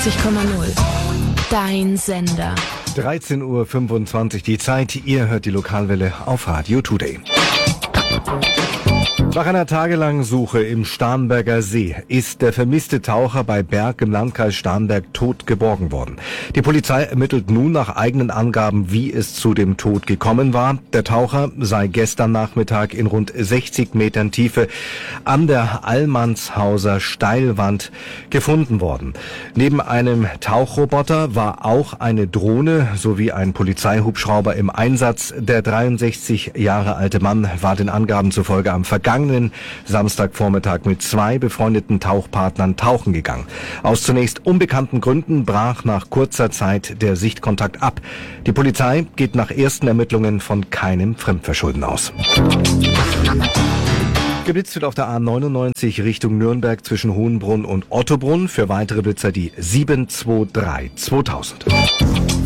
Dein Sender. 13:25 Uhr die Zeit. Ihr hört die Lokalwelle auf Radio Today. Nach einer tagelangen Suche im Starnberger See ist der vermisste Taucher bei Berg im Landkreis Starnberg tot geborgen worden. Die Polizei ermittelt nun nach eigenen Angaben, wie es zu dem Tod gekommen war. Der Taucher sei gestern Nachmittag in rund 60 Metern Tiefe an der Allmannshauser Steilwand gefunden worden. Neben einem Tauchroboter war auch eine Drohne sowie ein Polizeihubschrauber im Einsatz. Der 63 Jahre alte Mann war den Angaben zufolge am vergangenen Samstagvormittag mit 2 befreundeten Tauchpartnern tauchen gegangen. Aus zunächst unbekannten Gründen brach nach kurzer Zeit der Sichtkontakt ab. Die Polizei geht nach ersten Ermittlungen von keinem Fremdverschulden aus. Geblitzt wird auf der A99 Richtung Nürnberg zwischen Hohenbrunn und Ottobrunn. Für weitere Blitzer die 723 2000.